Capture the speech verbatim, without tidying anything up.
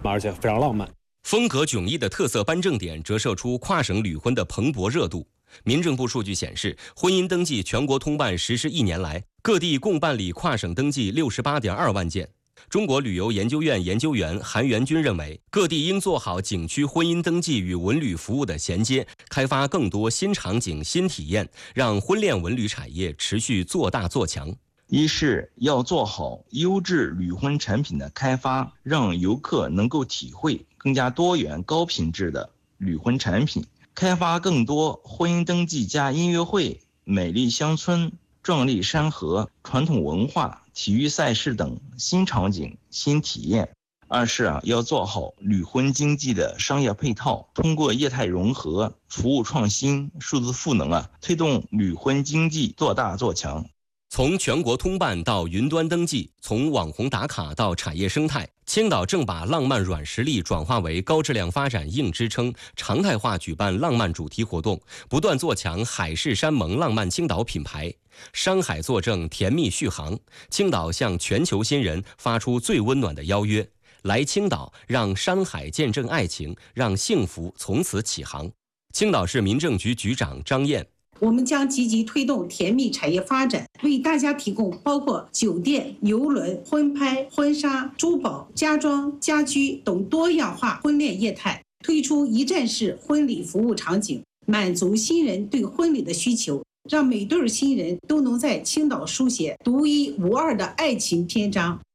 而且非常浪漫。 风格迥异的特色颁证典折射出跨省旅婚的蓬勃热度。民政部数据显示，婚姻登记全国通办实施一年来，各地共办理跨省登记六十八点二万件。中国旅游研究院研究员韩元军认为，各地应做好景区婚姻登记与文旅服务的衔接，开发更多新场景、新体验，让婚恋文旅产业持续做大做强。 一是要做好优质旅婚产品的开发，让游客能够体会更加多元、高品质的旅婚产品，开发更多婚姻登记加音乐会、美丽乡村、壮丽山河、传统文化、体育赛事等新场景、新体验。二是啊，要做好旅婚经济的商业配套，通过业态融合、服务创新、数字赋能啊，推动旅婚经济做大做强。 从全国通办到云端登记，从网红打卡到产业生态，青岛正把浪漫软实力转化为高质量发展硬支撑，常态化举办浪漫主题活动，不断做强海誓山盟浪漫青岛品牌。山海作证，甜蜜续航。青岛向全球新人发出最温暖的邀约：来青岛，让山海见证爱情，让幸福从此起航。青岛市民政局局长张燕。 我们将积极推动甜蜜产业发展，为大家提供包括酒店、邮轮、婚拍、婚纱、珠宝、家装、家居等多样化婚恋业态，推出一站式婚礼服务场景，满足新人对婚礼的需求，让每对新人都能在青岛书写独一无二的爱情篇章。